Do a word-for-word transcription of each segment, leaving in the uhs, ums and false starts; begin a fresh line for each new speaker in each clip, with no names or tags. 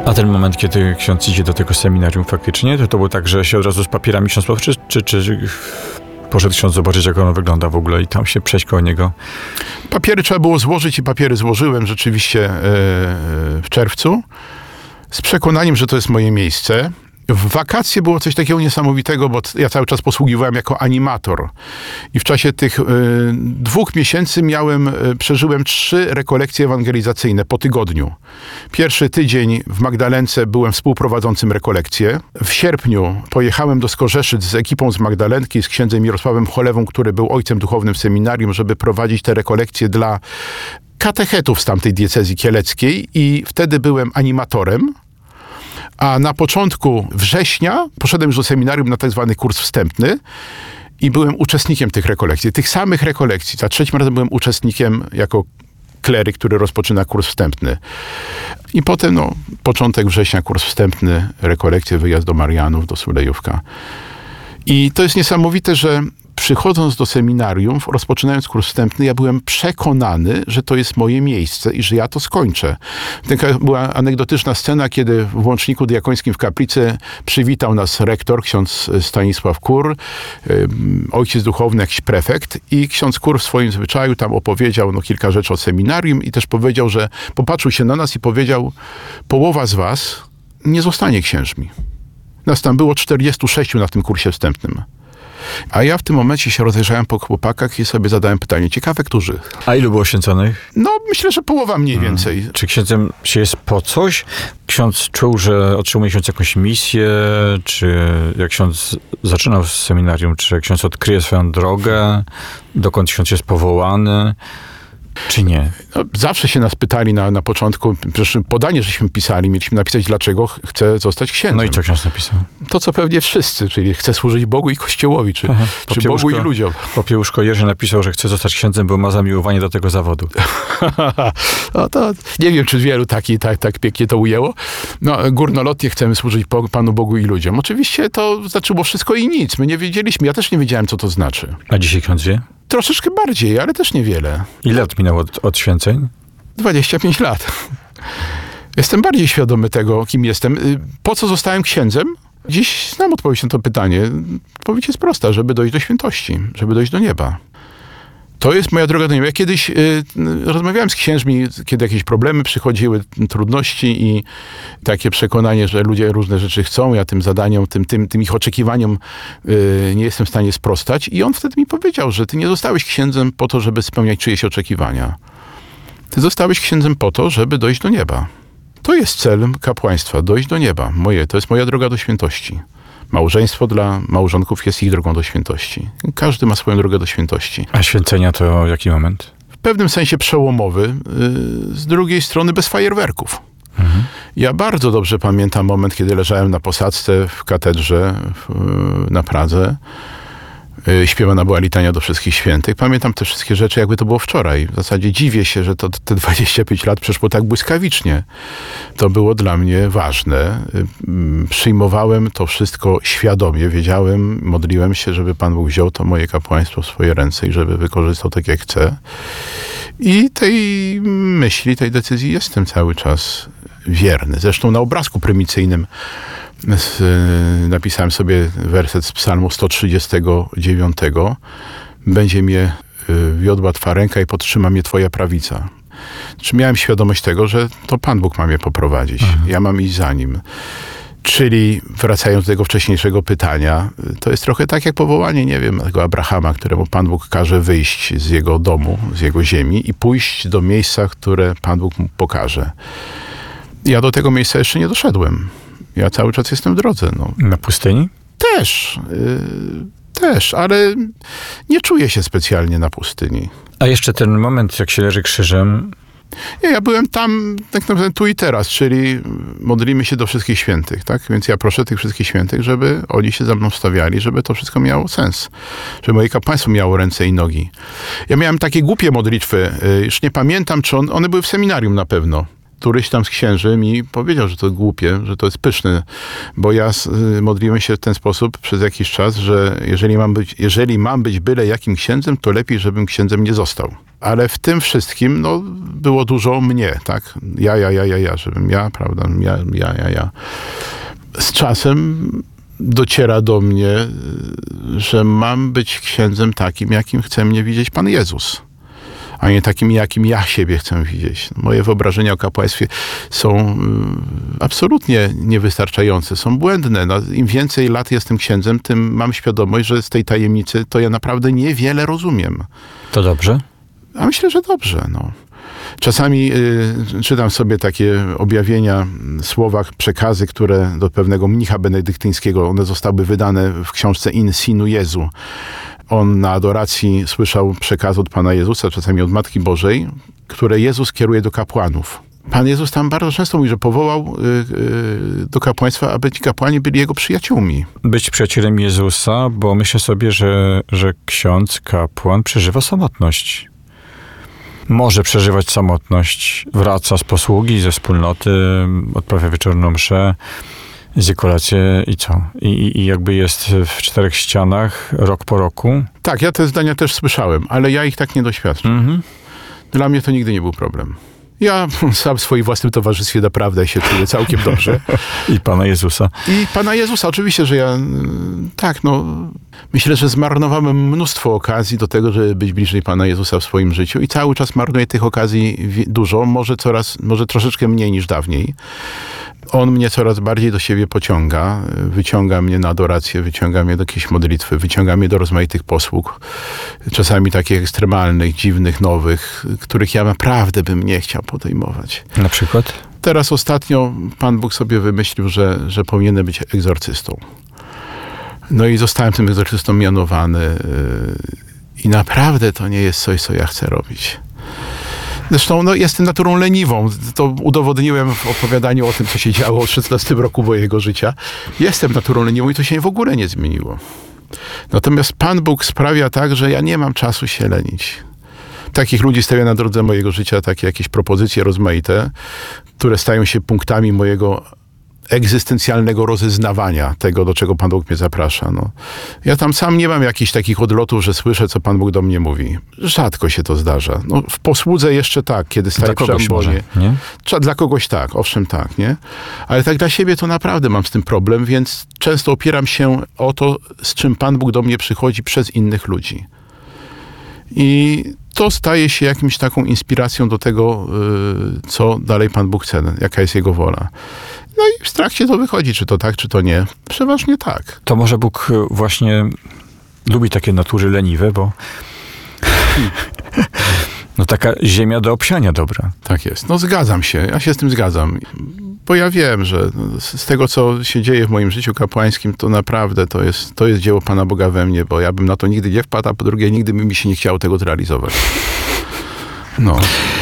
A ten moment, kiedy ksiądz idzie do tego seminarium faktycznie, to to było tak, że się od razu z papierami ksiądz poszedł, czy, czy, czy poszedł ksiądz zobaczyć, jak ono wygląda w ogóle i tam się przejść koło niego?
Papiery trzeba było złożyć i papiery złożyłem rzeczywiście yy, w czerwcu z przekonaniem, że to jest moje miejsce. W wakacje było coś takiego niesamowitego, bo ja cały czas posługiwałem jako animator. I w czasie tych y, dwóch miesięcy miałem, y, przeżyłem trzy rekolekcje ewangelizacyjne po tygodniu. Pierwszy tydzień w Magdalence byłem współprowadzącym rekolekcję. W sierpniu pojechałem do Skorzeszyc z ekipą z Magdalenki, z księdzem Mirosławem Cholewą, który był ojcem duchownym w seminarium, żeby prowadzić te rekolekcje dla katechetów z tamtej diecezji kieleckiej. I wtedy byłem animatorem. A na początku września poszedłem już do seminarium na tak zwany kurs wstępny i byłem uczestnikiem tych rekolekcji, tych samych rekolekcji. Za trzecim razem byłem uczestnikiem jako kleryk, który rozpoczyna kurs wstępny. I potem, no, początek września, kurs wstępny, rekolekcje, wyjazd do Marianów, do Sulejówka. I to jest niesamowite, że przychodząc do seminarium, rozpoczynając kurs wstępny, ja byłem przekonany, że to jest moje miejsce i że ja to skończę. Taka była anegdotyczna scena, kiedy w łączniku diakońskim w kaplicy przywitał nas rektor, ksiądz Stanisław Kur, ojciec duchowny, jakiś prefekt, i ksiądz Kur w swoim zwyczaju tam opowiedział no, kilka rzeczy o seminarium i też powiedział, że popatrzył się na nas i powiedział: połowa z was nie zostanie księżmi. Nas tam było czterdziestu sześciu na tym kursie wstępnym. A ja w tym momencie się rozejrzałem po chłopakach i sobie zadałem pytanie, ciekawe, którzy?
A ilu było święconych?
No, myślę, że połowa mniej hmm. więcej.
Czy księdzem się jest po coś? Ksiądz czuł, że otrzymuje ksiądz jakąś misję? Czy jak ksiądz zaczynał z seminarium, czy ksiądz odkryje swoją drogę? Dokąd ksiądz jest powołany? Czy nie?
No, zawsze się nas pytali na, na początku, przecież podanie, żeśmy pisali, mieliśmy napisać, dlaczego chcę zostać księdzem.
No i co ksiądz napisał?
To, co pewnie wszyscy, czyli chcę służyć Bogu i Kościołowi, czy, czy Bogu i ludziom.
Popiełuszko Jerzy napisał, że chce zostać księdzem, bo ma zamiłowanie do tego zawodu.
No to nie wiem, czy wielu taki, tak, tak pięknie to ujęło. No, górnolotnie chcemy służyć Panu Bogu i ludziom. Oczywiście to znaczyło wszystko i nic. My nie wiedzieliśmy, ja też nie wiedziałem, co to znaczy.
A dzisiaj ksiądz wie?
Troszeczkę bardziej, ale też niewiele.
Ile lat minęło od, od święceń?
dwadzieścia pięć lat. Jestem bardziej świadomy tego, kim jestem. Po co zostałem księdzem? Dziś znam odpowiedź na to pytanie. Odpowiedź jest prosta, żeby dojść do świętości, żeby dojść do nieba. To jest moja droga do nieba. Ja kiedyś y, rozmawiałem z księżmi, kiedy jakieś problemy przychodziły, trudności i takie przekonanie, że ludzie różne rzeczy chcą, ja tym zadaniom, tym, tym, tym ich oczekiwaniom y, nie jestem w stanie sprostać. I on wtedy mi powiedział, że ty nie zostałeś księdzem po to, żeby spełniać czyjeś oczekiwania. Ty zostałeś księdzem po to, żeby dojść do nieba. To jest cel kapłaństwa, dojść do nieba. Moje, to jest moja droga do świętości. Małżeństwo dla małżonków jest ich drogą do świętości. Każdy ma swoją drogę do świętości.
A święcenia to jaki moment?
W pewnym sensie przełomowy, z drugiej strony bez fajerwerków. Mhm. Ja bardzo dobrze pamiętam moment, kiedy leżałem na posadzce w katedrze w, na Pradze. Śpiewana była litania do wszystkich świętych. Pamiętam te wszystkie rzeczy, jakby to było wczoraj. W zasadzie dziwię się, że to te dwadzieścia pięć lat przeszło tak błyskawicznie. To było dla mnie ważne. Przyjmowałem to wszystko świadomie. Wiedziałem, modliłem się, żeby Pan Bóg wziął to moje kapłaństwo w swoje ręce i żeby wykorzystał tak, jak chce. I tej myśli, tej decyzji jestem cały czas wierny. Zresztą na obrazku prymicyjnym napisałem sobie werset z psalmu sto trzydziestego dziewiątego. Będzie mnie wiodła Twa ręka i podtrzyma mnie Twoja prawica. Czy miałem świadomość tego, że to Pan Bóg ma mnie poprowadzić. Mhm. Ja mam iść za Nim. Czyli wracając do tego wcześniejszego pytania, to jest trochę tak jak powołanie, nie wiem, tego Abrahama, któremu Pan Bóg każe wyjść z jego domu, z jego ziemi i pójść do miejsca, które Pan Bóg mu pokaże. Ja do tego miejsca jeszcze nie doszedłem. Ja cały czas jestem w drodze. No.
Na pustyni?
Też. Yy, też, ale nie czuję się specjalnie na pustyni.
A jeszcze ten moment, jak się leży krzyżem...
Nie, ja byłem tam tak naprawdę tu i teraz, czyli modlimy się do wszystkich świętych, tak? Więc ja proszę tych wszystkich świętych, żeby oni się za mną wstawiali, żeby to wszystko miało sens. Żeby moje kapłaństwo miało ręce i nogi. Ja miałem takie głupie modlitwy, już nie pamiętam, czy on, one były w seminarium na pewno. któryś tam z księży mi powiedział, że to głupie, że to jest pyszne, bo ja y, modliłem się w ten sposób przez jakiś czas, że jeżeli mam być, jeżeli mam być byle jakim księdzem, to lepiej, żebym księdzem nie został. Ale w tym wszystkim, no, było dużo mnie, tak? Ja, ja, ja, ja, ja, żebym ja, prawda? Ja, ja, ja, ja. Z czasem dociera do mnie, że mam być księdzem takim, jakim chce mnie widzieć Pan Jezus, a nie takim, jakim ja siebie chcę widzieć. Moje wyobrażenia o kapłaństwie są absolutnie niewystarczające, są błędne. No, im więcej lat jestem księdzem, tym mam świadomość, że z tej tajemnicy to ja naprawdę niewiele rozumiem.
To dobrze?
A myślę, że dobrze, no. Czasami y, czytam sobie takie objawienia, słowa, przekazy, które do pewnego mnicha benedyktyńskiego, one zostały wydane w książce In Sinu Jezu. On na adoracji słyszał przekaz od Pana Jezusa, czasami od Matki Bożej, które Jezus kieruje do kapłanów. Pan Jezus tam bardzo często mówi, że powołał y, y, do kapłaństwa, aby ci kapłani byli Jego przyjaciółmi.
Być przyjacielem Jezusa, bo myślę sobie, że, że ksiądz, kapłan przeżywa samotność. Może przeżywać samotność, wraca z posługi, ze wspólnoty, odprawia wieczorną mszę, zje kolację i co? I, i, I jakby jest w czterech ścianach rok po roku.
Tak, ja te zdania też słyszałem, ale ja ich tak nie doświadczam. Mhm. Dla mnie to nigdy nie był problem. Ja sam w swoim własnym towarzystwie naprawdę się czuję całkiem dobrze.
I Pana Jezusa.
I Pana Jezusa. Oczywiście, że ja tak, no myślę, że zmarnowałem mnóstwo okazji do tego, żeby być bliżej Pana Jezusa w swoim życiu i cały czas marnuję tych okazji dużo, może coraz, może troszeczkę mniej niż dawniej. On mnie coraz bardziej do siebie pociąga, wyciąga mnie na adorację, wyciąga mnie do jakiejś modlitwy, wyciąga mnie do rozmaitych posług, czasami takich ekstremalnych, dziwnych, nowych, których ja naprawdę bym nie chciał podejmować.
Na przykład?
Teraz ostatnio Pan Bóg sobie wymyślił, że, że powinienem być egzorcystą. No i zostałem tym egzorcystą mianowany yy, i naprawdę to nie jest coś, co ja chcę robić. Zresztą no, jestem naturą leniwą. To udowodniłem w opowiadaniu o tym, co się działo w szesnastym roku mojego życia. Jestem naturą leniwą i to się w ogóle nie zmieniło. Natomiast Pan Bóg sprawia tak, że ja nie mam czasu się lenić. Takich ludzi stawia na drodze mojego życia, takie jakieś propozycje rozmaite, które stają się punktami mojego egzystencjalnego rozeznawania tego, do czego Pan Bóg mnie zaprasza. No. Ja tam sam nie mam jakichś takich odlotów, że słyszę, co Pan Bóg do mnie mówi. Rzadko się to zdarza. No, w posłudze jeszcze tak, kiedy staję przy ambonie. Nie? Dla kogoś tak, owszem tak, nie? Ale tak dla siebie to naprawdę mam z tym problem, więc często opieram się o to, z czym Pan Bóg do mnie przychodzi przez innych ludzi. I to staje się jakimś taką inspiracją do tego, co dalej Pan Bóg chce, jaka jest Jego wola. No i w trakcie to wychodzi, czy to tak, czy to nie. Przeważnie tak.
To może Bóg właśnie lubi takie natury leniwe, bo no taka ziemia do obsiania dobra.
Tak jest. No zgadzam się. Ja się z tym zgadzam. Bo ja wiem, że z tego, co się dzieje w moim życiu kapłańskim, to naprawdę to jest, to jest dzieło Pana Boga we mnie, bo ja bym na to nigdy nie wpadł, a po drugie nigdy by mi się nie chciało tego zrealizować. No.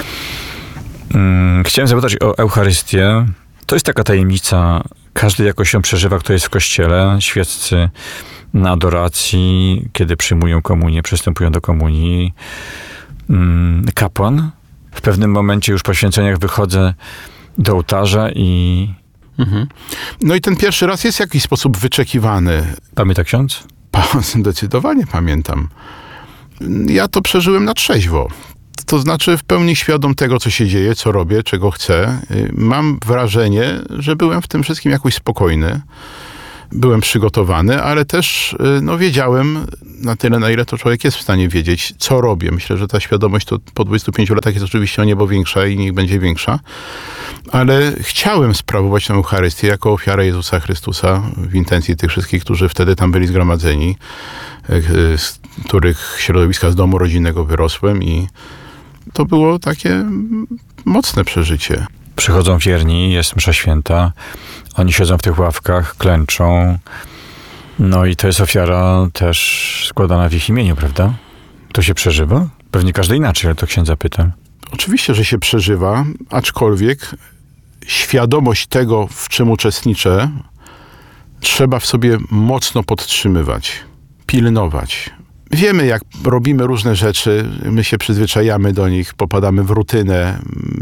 Hmm, chciałem zapytać o Eucharystię. To jest taka tajemnica, każdy jakoś ją przeżywa, kto jest w kościele, świeccy na adoracji, kiedy przyjmują komunię, przystępują do komunii. Kapłan. W pewnym momencie już po święceniach wychodzę do ołtarza i...
Mhm. No i ten pierwszy raz jest w jakiś sposób wyczekiwany.
Pamięta ksiądz?
Zdecydowanie pamiętam. Ja to przeżyłem na trzeźwo. To znaczy w pełni świadom tego, co się dzieje, co robię, czego chcę. Mam wrażenie, że byłem w tym wszystkim jakoś spokojny. Byłem przygotowany, ale też no, wiedziałem na tyle, na ile to człowiek jest w stanie wiedzieć, co robię. Myślę, że ta świadomość to po dwudziestu pięciu latach jest oczywiście o niebo większa i niech będzie większa. Ale chciałem sprawować tę Eucharystię jako ofiarę Jezusa Chrystusa w intencji tych wszystkich, którzy wtedy tam byli zgromadzeni, z których środowiska z domu rodzinnego wyrosłem i to było takie mocne przeżycie.
Przychodzą wierni, jest msza święta, oni siedzą w tych ławkach, klęczą, no i to jest ofiara też składana w ich imieniu, prawda? To się przeżywa? Pewnie każdy inaczej, ale to księdza pytam.
Oczywiście, że się przeżywa, aczkolwiek świadomość tego, w czym uczestniczę, trzeba w sobie mocno podtrzymywać, pilnować. Wiemy, jak robimy różne rzeczy, my się przyzwyczajamy do nich, popadamy w rutynę.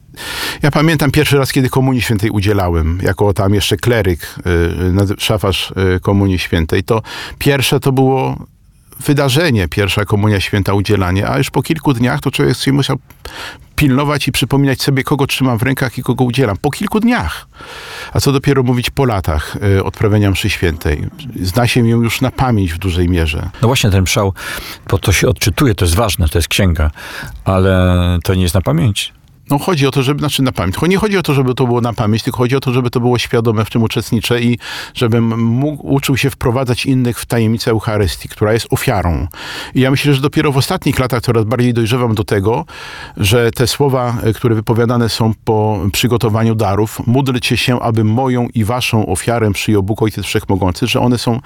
Ja pamiętam pierwszy raz, kiedy Komunii Świętej udzielałem, jako tam jeszcze kleryk, y, szafarz y, Komunii Świętej, to pierwsze to było wydarzenie, pierwsza Komunia Święta, udzielanie, a już po kilku dniach to człowiek sobie musiał pilnować i przypominać sobie, kogo trzymam w rękach i kogo udzielam. Po kilku dniach. A co dopiero mówić po latach y, odprawiania mszy świętej. Zna się ją już na pamięć w dużej mierze.
No właśnie ten mszał, bo to się odczytuje, to jest ważne, to jest księga, ale to nie jest na pamięć.
No chodzi o to, żeby, znaczy na pamięć. Nie chodzi o to, żeby to było na pamięć, tylko chodzi o to, żeby to było świadome, w czym uczestniczę i żebym mógł, uczył się wprowadzać innych w tajemnicę Eucharystii, która jest ofiarą. I ja myślę, że dopiero w ostatnich latach coraz bardziej dojrzewam do tego, że te słowa, które wypowiadane są po przygotowaniu darów, módlcie się, aby moją i waszą ofiarę przyjął Bóg Ojciec Wszechmogący, że one są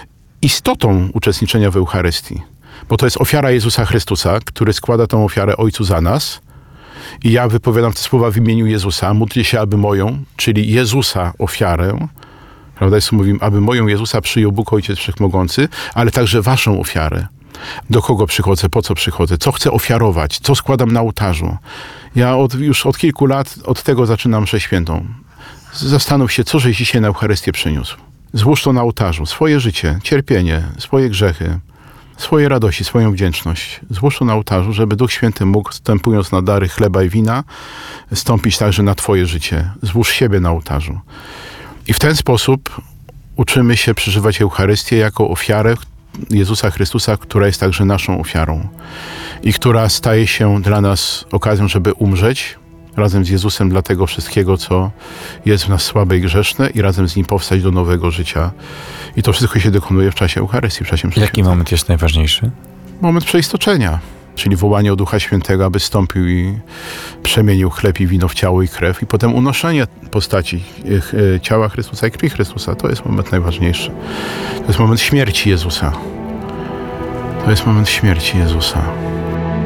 istotą uczestniczenia w Eucharystii. Bo to jest ofiara Jezusa Chrystusa, który składa tą ofiarę Ojcu za nas. I ja wypowiadam te słowa w imieniu Jezusa. Módlcie się, aby moją, czyli Jezusa ofiarę, prawda, jest mówimy, aby moją Jezusa przyjął Bóg Ojciec Wszechmogący, ale także waszą ofiarę. Do kogo przychodzę, po co przychodzę, co chcę ofiarować, co składam na ołtarzu. Ja od, już od kilku lat od tego zaczynam mszę świętą. Zastanów się, co żeś dzisiaj na Eucharystię przyniósł. Złóż to na ołtarzu. Swoje życie, cierpienie, swoje grzechy, swoje radości, swoją wdzięczność. Złóż to na ołtarzu, żeby Duch Święty mógł, wstępując na dary chleba i wina, stąpić także na twoje życie. Złóż siebie na ołtarzu. I w ten sposób uczymy się przeżywać Eucharystię jako ofiarę Jezusa Chrystusa, która jest także naszą ofiarą i która staje się dla nas okazją, żeby umrzeć razem z Jezusem dla tego wszystkiego, co jest w nas słabe i grzeszne, i razem z Nim powstać do nowego życia. I to wszystko się dokonuje w czasie Eucharystii, w czasie mszy
Jaki
świętej.
moment jest najważniejszy?
Moment przeistoczenia, czyli wołanie o Ducha Świętego, aby stąpił i przemienił chleb i wino w ciało i krew, i potem unoszenie postaci e, ciała Chrystusa i krwi Chrystusa. To jest moment najważniejszy. To jest moment śmierci Jezusa. To jest moment śmierci Jezusa.